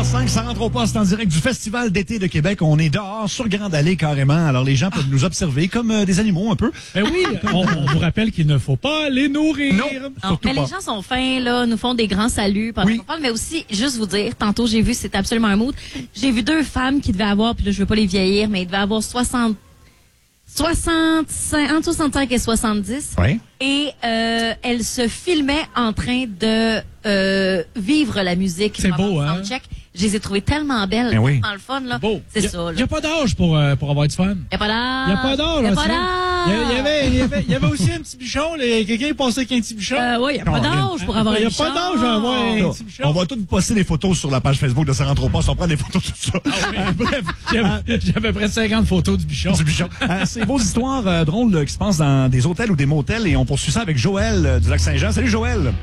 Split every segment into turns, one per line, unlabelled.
8h05, ça rentre au poste en direct du Festival d'été de Québec. On est dehors, sur Grande Allée carrément. Alors les gens peuvent nous observer comme des animaux un peu.
Ben oui, on vous rappelle qu'il ne faut pas les nourrir.
Non, surtout
mais
pas.
les gens sont fins, là, nous font des grands saluts pendant qu'on parle, mais aussi, juste vous dire, tantôt j'ai vu, c'est absolument un mood, j'ai vu deux femmes qui devaient avoir, puis là je veux pas les vieillir, mais ils devaient avoir 65, entre 65 et 70.
Oui.
Et elles se filmaient en train de vivre la musique.
C'est beau, hein?
Soundcheck. Je les ai trouvées tellement belles,
Ben oui.
tellement le fun, là.
Beau.
C'est ça, là.
Il n'y a pas d'âge pour avoir du fun.
Il n'y a pas d'âge.
Il n'y a pas d'âge.
Il n'y a pas
hein,
d'âge.
Il y avait aussi un petit bichon. Quelqu'un est passé avec un petit bichon.
Oui, il n'y a pas d'âge pour avoir un
Il n'y a pas d'âge à avoir un petit bichon.
On va tous poster des photos sur la page Facebook de Ça rentre au poste. On prend des photos de tout ça.
Bref, j'ai à peu près 50 photos du bichon.
Du bichon. C'est vos histoires drôles qui se passent dans des hôtels ou des motels et on poursuit ça avec Joël du Lac-Saint-Jean. Salut Joël.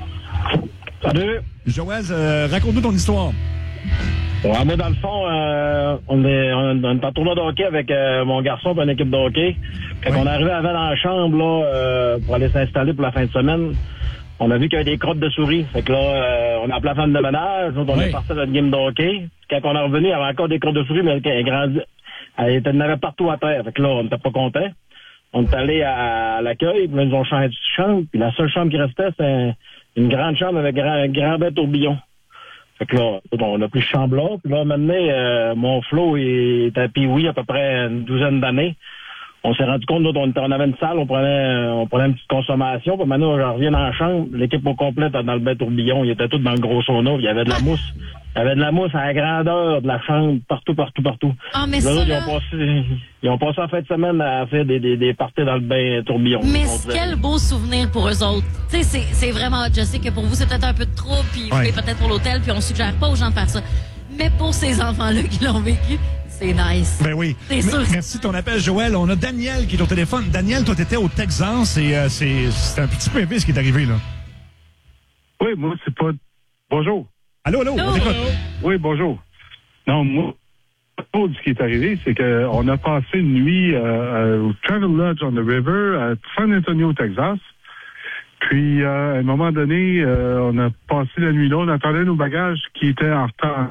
Salut.
Joël, raconte-nous ton histoire.
Ouais, moi, dans le fond, on est en tournoi de hockey avec mon garçon et une équipe de hockey. Quand on est arrivé avant dans la chambre là, pour aller s'installer pour la fin de semaine, on a vu qu'il y avait des crottes de souris. Fait que là, on a appelé la femme de ménage, on est parti à notre game de hockey. Quand on est revenu, il y avait encore des crottes de souris, mais elle en avait partout à terre. Fait que là, on n'était pas contents. On est allé à l'accueil, puis là, ils nous ont changé de chambre, puis la seule chambre qui restait, c'était une grande chambre avec un grand bain tourbillon. Fait que là, on a pris cette chambre-là. Puis là, maintenant, mon Flo est à Pee-Wee à peu près une douzaine d'années. On s'est rendu compte, nous, on avait une salle, on prenait une petite consommation. Puis maintenant, je reviens dans la chambre, l'équipe au complet dans le bain tourbillon. Ils étaient tous dans le gros sauna, il y avait de la mousse. Il y avait de la mousse à la grandeur de la chambre, partout.
Ah, mais
là,
ça, là...
Ils ont passé la fin de semaine à faire des parties dans le bain tourbillon.
Mais quel beau souvenir pour eux autres. Tu sais, c'est vraiment... Je sais que pour vous, c'est peut-être un peu de trop, puis vous voulez peut-être pour l'hôtel, puis on suggère pas aux gens de faire ça. Mais pour ces enfants-là qui l'ont vécu, c'est nice.
Ben oui.
C'est sûr.
Merci de ton appel, Joël. On a Daniel qui est au téléphone. Daniel, toi, t'étais au Texas et c'est un petit peu épais ce qui est arrivé, là.
Oui, moi, c'est pas... Bonjour.
Allô, on t'écoute.
Oui, bonjour. Non, moi, ce qui est arrivé, c'est qu'on a passé une nuit au Travel Lodge on the River à San Antonio, Texas. Puis, à un moment donné, on a passé la nuit là, on attendait nos bagages qui étaient en retard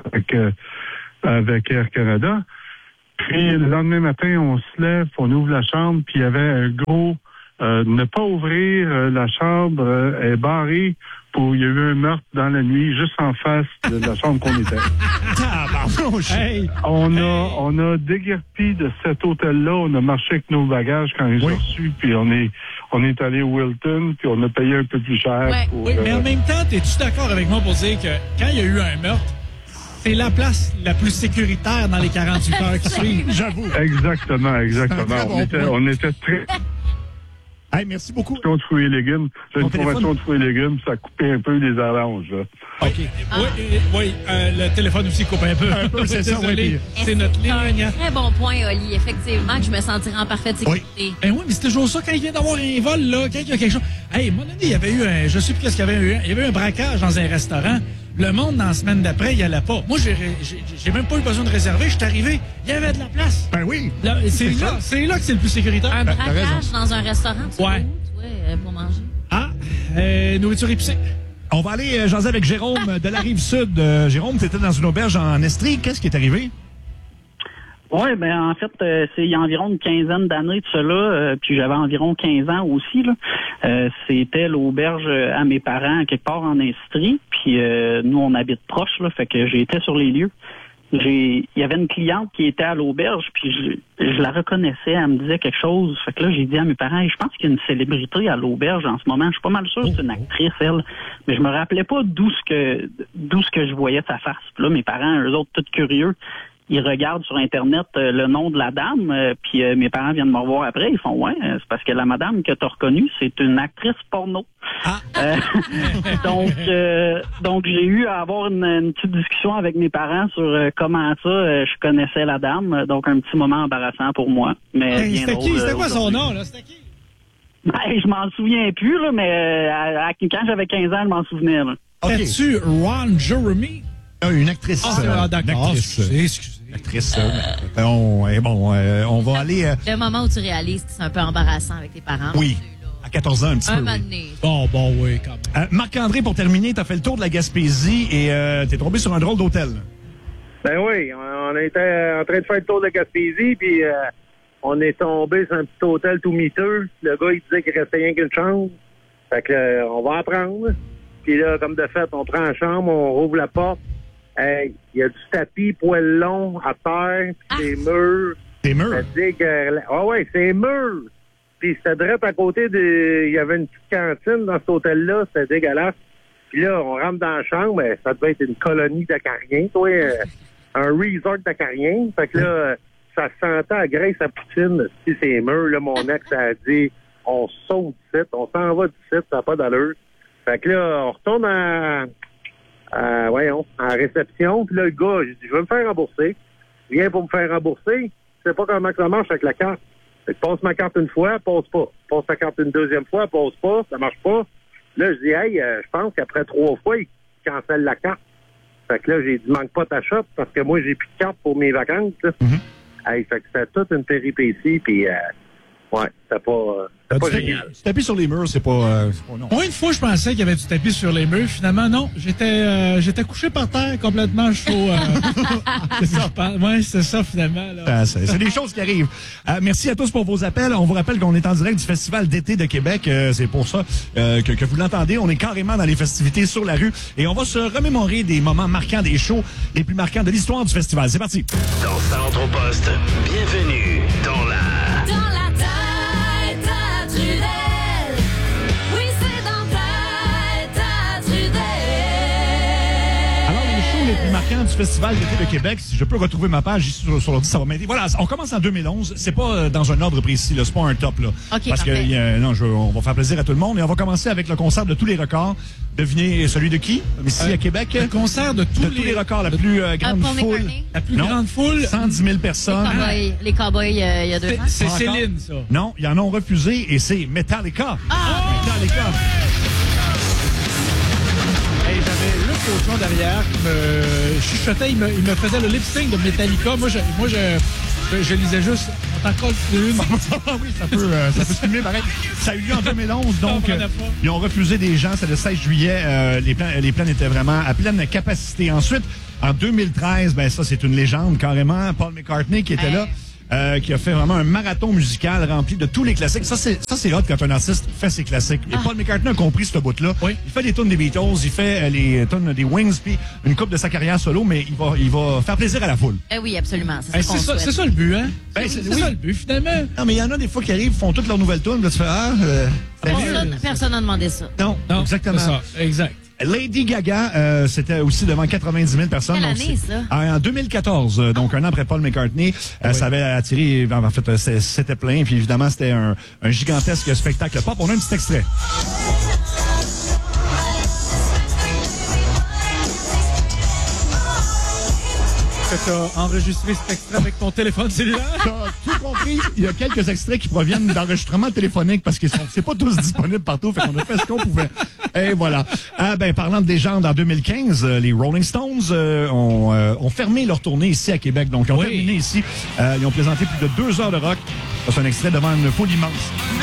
avec Air Canada. Puis, le lendemain matin, on se lève, on ouvre la chambre, puis il y avait un gros... ne pas ouvrir la chambre est barrée il y a eu un meurtre dans la nuit juste en face de la chambre qu'on était. On a déguerpi de cet hôtel-là, on a marché avec nos bagages quand ils sont reçus, puis on est allé au Wilton, puis on a payé un peu plus cher.
Oui, mais en même temps, es-tu d'accord avec moi pour dire que quand il y a eu un meurtre, c'est la place la plus sécuritaire dans les 48 heures qui suivent, j'avoue.
Exactement. On était très...
Hey, merci beaucoup.
De fruits et légumes. J'ai une formation de fruits et légumes, ça coupait un peu les oranges. Là.
OK. Oui, le téléphone aussi coupe un peu.
C'est ça, oui.
C'est notre ligne. Un très bon point, Oli. Effectivement, que je me sentirais en parfaite sécurité.
Ben oui, mais c'est toujours ça quand il vient d'avoir un vol, là, quand il y a quelque chose. Hey, à un moment donné, il y avait eu je sais plus qu'est-ce qu'il y avait eu. Il y avait eu un braquage dans un restaurant. Le monde, dans la semaine d'après, il n'y allait pas. Moi, j'ai même pas eu besoin de réserver. Je suis arrivé, il y avait de la place.
Ben oui.
Là, c'est là que c'est le plus sécuritaire.
Un braquage dans un restaurant, tu pour manger.
Nourriture épicée.
On va aller jaser avec Jérôme de la Rive-Sud. Jérôme, tu étais dans une auberge en Estrie. Qu'est-ce qui est arrivé?
Oui, ben en fait, c'est il y a environ une quinzaine d'années de cela, puis j'avais environ 15 ans aussi, là. C'était l'auberge à mes parents, quelque part en Estrie, puis nous, on habite proche, là, fait que j'ai été sur les lieux. Il y avait une cliente qui était à l'auberge, puis je la reconnaissais, elle me disait quelque chose. Fait que là, j'ai dit à mes parents, hey, je pense qu'il y a une célébrité à l'auberge en ce moment. Je suis pas mal sûr que c'est une actrice, elle. Mais je me rappelais pas d'où ce que je voyais sa face. Puis là, mes parents, eux autres, tout curieux, ils regardent sur Internet le nom de la dame, puis mes parents viennent me revoir après, ils font « Ouais, c'est parce que la madame que tu as reconnue, c'est une actrice porno. » Donc j'ai eu à avoir une petite discussion avec mes parents sur comment ça, je connaissais la dame, donc un petit moment embarrassant pour moi. Mais
c'était qui? C'était quoi son nom, là? C'était qui?
Ben, je m'en souviens plus, là, mais quand j'avais 15 ans, je m'en souvenais.
Okay.
Es-tu Ron Jeremy?
Une actrice.
D'accord. Excusez.
Actrice. On va aller...
Le moment où tu réalises que c'est un peu embarrassant avec tes parents.
Oui. À 14 ans, un petit peu.
Bon, oui, quand même.
Marc-André, pour terminer, t'as fait le tour de la Gaspésie et t'es tombé sur un drôle d'hôtel.
Ben oui, on était en train de faire le tour de Gaspésie, puis on est tombé sur un petit hôtel tout miteux. Le gars, il disait qu'il restait rien qu'une chambre. Fait que on va en prendre. Puis là, comme de fait, on prend la chambre, on rouvre la porte. Il y a du tapis poil long à terre, puis des murs.
Des murs?
Ouais, c'est murs. Puis c'était direct à côté il y avait une petite cantine dans cet hôtel-là, c'était dégueulasse. Puis là, on rentre dans la chambre, ça devait être une colonie d'acariens, toi, un resort d'acariens. Fait que là, ça sentait à graisse à poutine. Si c'est murs, là, mon ex a dit, on saute du site, on s'en va du site, ça n'a pas d'allure. Fait que là, on retourne en réception. Puis là, le gars, j'ai dit, je veux me faire rembourser. Viens pour me faire rembourser. Je sais pas comment ça marche avec la carte. Fait que passe ma carte une fois, passe pas. Passe ta carte une deuxième fois, passe pas, ça marche pas. Là, je dis, je pense qu'après 3 fois, il cancelle la carte. Fait que là, j'ai dit, manque pas ta shop parce que moi, j'ai plus de carte pour mes vacances. Fait que c'était toute une péripétie, puis c'était pas génial.
Du tapis sur les murs, c'est pas non.
Moi, une fois, je pensais qu'il y avait du tapis sur les murs. Finalement, non. J'étais couché par terre, complètement chaud. C'est ça. Ouais, c'est ça, finalement. Là.
C'est des choses qui arrivent. Merci à tous pour vos appels. On vous rappelle qu'on est en direct du Festival d'été de Québec. C'est pour ça que vous l'entendez. On est carrément dans les festivités sur la rue. Et on va se remémorer des moments marquants, des shows les plus marquants de l'histoire du festival. C'est parti.
Dans Centre au Poste, bienvenue dans la
tête à Trudel. Oui, c'est dans ta tête à Trudel.
Alors, les shows les plus marquants du Festival d'été de Québec, si je peux retrouver ma page ici sur l'ordi, ça va m'aider. Voilà, on commence en 2011. C'est pas dans un ordre précis, là. C'est pas un top, là.
OK,
parce
parfait.
que, on va faire plaisir à tout le monde. Et on va commencer avec le concert de tous les records. Devinez celui de qui? Ici, à Québec.
Le concert de tous
les records, la plus grande
Paul
foule.
McCartney.
La plus grande foule.
110 000 personnes.
Les Cowboys, il y a 2 ans.
C'est
Encore?
Céline, ça.
Non, ils en ont refusé et c'est Metallica. Metallica.
Hey, j'avais le cochon derrière qui me chuchotait, il me faisait le lip sync de Metallica. Moi, je lisais juste encore une.
Oui, ça peut filmer, pareil. Ça a eu lieu en 2011, donc ils ont refusé des gens. C'est le 16 juillet. Les plans étaient vraiment à pleine capacité. Ensuite, en 2013, ça c'est une légende carrément. Paul McCartney qui était là. Qui a fait vraiment un marathon musical rempli de tous les classiques. Ça, c'est hot quand un artiste fait ses classiques. Et Paul McCartney a compris ce bout-là.
Oui.
Il fait les tunes des Beatles, il fait les tunes des Wings, puis une coupe de sa carrière solo, mais il va faire plaisir à la foule.
Oui, absolument.
C'est ça le but, hein? C'est ça le but, finalement.
Non, mais il y en a des fois qui arrivent, font toutes leurs nouvelles tunes, là, tu fais
Personne n'a demandé ça.
Non, exactement.
C'est ça, exact.
Lady Gaga, c'était aussi devant 90 000 personnes.
Quelle année, ça?
En 2014, donc un an après Paul McCartney. Ça avait attiré, en fait, c'était plein. Puis évidemment, c'était un gigantesque spectacle pop. On a un petit extrait.
Tu as enregistré cet extrait avec ton téléphone cellulaire?
T'as tout compris. Il y a quelques extraits qui proviennent d'enregistrements téléphoniques parce que c'est pas tous disponibles partout. Fait qu'on a fait ce qu'on pouvait. Et voilà. Parlant de légendes, en 2015, les Rolling Stones ont fermé leur tournée ici à Québec. Donc, ils ont terminé ici. Ils ont présenté plus de 2 heures de rock. C'est un extrait devant une foule immense.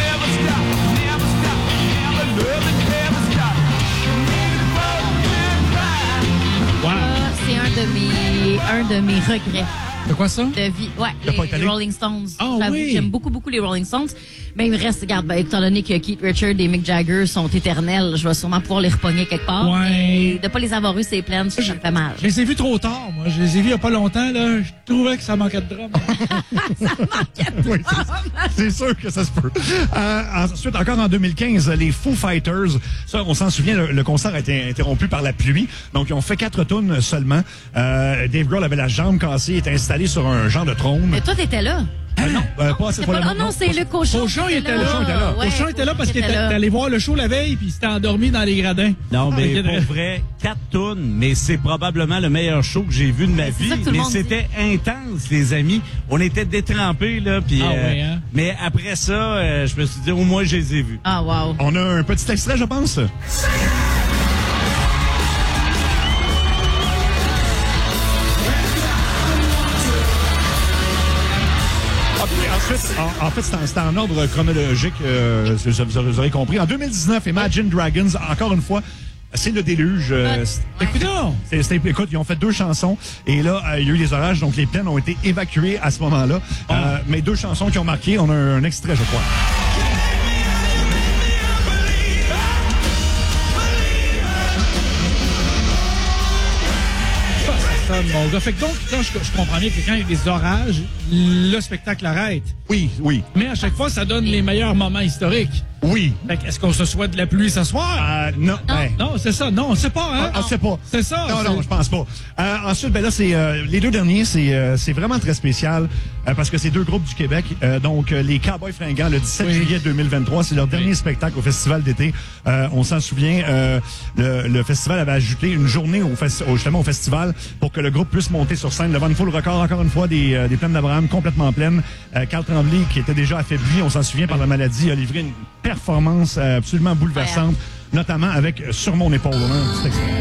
C'est un de mes regrets.
De quoi ça?
De vie. Ouais, les Rolling Stones. J'aime beaucoup les Rolling Stones. Mais il me reste, regarde, étant donné que Keith Richards et Mick Jagger sont éternels, je vais sûrement pouvoir les repogner quelque part.
Ouais.
Mais de pas les avoir eu, c'est plein, ça me fait mal.
Je les ai vus trop tard, moi. Je les ai vus il y a pas longtemps, là. Je trouvais que ça manquait de drum.
Ça manquait de drum.
C'est sûr que ça se peut. Ensuite, encore en 2015, les Foo Fighters. Ça, on s'en souvient, le concert a été interrompu par la pluie. Donc, ils ont fait 4 tunes seulement. Dave Grohl avait la jambe cassée, était installé sur un genre de trône.
Mais toi, t'étais là.
Non, pas cette fois-là.
Non, c'est le cochon.
Cochon, il était là.
Ouais,
Cochon était là parce qu'il était allé voir le show la veille puis il s'était endormi dans les gradins.
Non, mais pour vrai, 4 tunes, mais c'est probablement le meilleur show que j'ai vu de ma vie. Mais c'était intense, les amis. On était détrempés, là. Puis, mais après ça, je me suis dit, au moins, je les ai vus.
Ah, wow.
On a un petit extrait, je pense. En fait, c'était en ordre chronologique, vous aurez compris. En 2019, Imagine Dragons, encore une fois, C'est le déluge. Écoute, ils ont fait 2 chansons et là, il y a eu des orages, donc les plaines ont été évacuées à ce moment-là. Mais 2 chansons qui ont marqué, on a un extrait, je crois.
Mon gars. Fait que donc, là, je comprends bien que quand il y a des orages, le spectacle arrête.
Oui.
Mais à chaque fois, ça donne les meilleurs moments historiques.
Oui.
Fait que est-ce qu'on se souhaite de la pluie ce soir?
Non.
Non, c'est ça. Non, on sait pas, hein?
On sait pas.
C'est ça.
Non, je pense pas. Ensuite, ben là, c'est les 2 derniers, c'est vraiment très spécial parce que c'est 2 groupes du Québec. Donc, les Cowboys Fringants, le 17 juillet 2023, c'est leur dernier spectacle au Festival d'été. On s'en souvient, le festival avait ajouté une journée justement au festival pour que le groupe puisse monter sur scène devant une foule record, encore une fois, des plaines d'Abraham complètement pleines. Carl Tremblay, qui était déjà affaibli, on s'en souvient, par la maladie, a livré une performance absolument bouleversante, notamment avec Sur mon épaule. Hein,